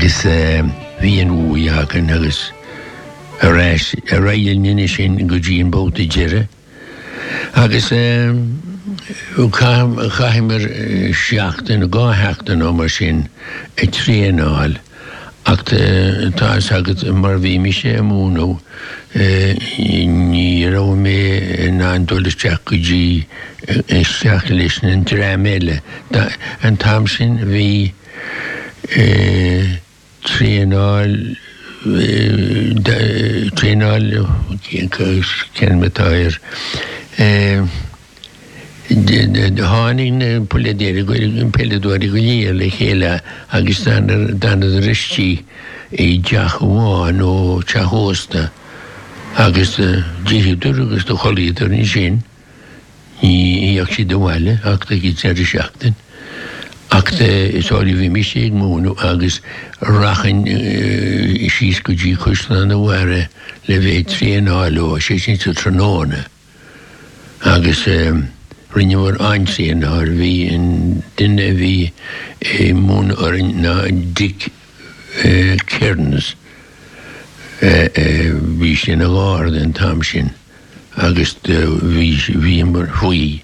agus bhí an úíagan agus a réilne sin go dtí an bóta deire. Agus chaimar seachtain a gátheachtain ó mar sin i tríanáil ach tá agad mar bhí mi sé múnó ní rá mé ná an dulasteach go dtí isteach leis an tréile. An tam sin bhí tríanáil cén metáir de hánig peledóir go léir le chéile agus dan ristí é deachháin ó tehósta agus ddíhiúidir agus do cholíidir ní sin íach si dohhaile ach í teir seachtain. Ach isáí bhí mi sé múnú agus rachan síos go dtí chuisna na bhhare le bheith tríanáil sé sin sa tróna. Agus rinneúir einsaíonar bhí in duine bhí mún na Dick Cairns bhí sin a gáir den tam sin agus bhí mar thuí.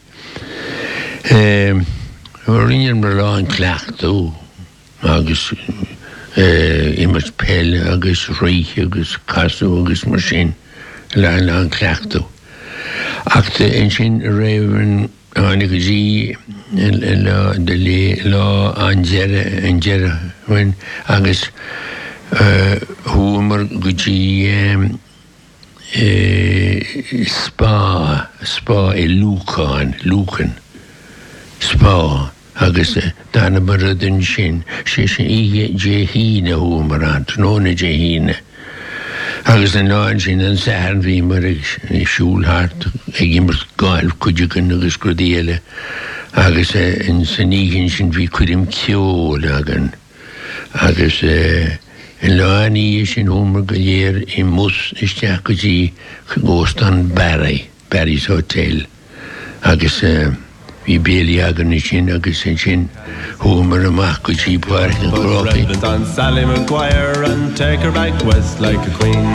Rinnean mar lá an cleachtú agus imas pelle agus réich agus casú agus mar sin le an cleachtú. Ach in sin raibhann hánig go dtí de lá an deire agus thuamar go dtí spá i Lúcan spá agus dána mar rudin sin sé ige dé híine thuamar an tróna dé híine. Agus an láin sin an sahan bhí mar siúlthart ag immer gáil cuideagan agus grudéile agus in san íginn sin bhí cuidim ceol agan agus in láin sin thuamar go léir I mus isteach go dtí ggóstan Barry's Hotel agus bhí béalaí agan I sin agus sin thuamar amach go dtí páirc an chrópaí. On Sally Maguire and take her back west like a queen.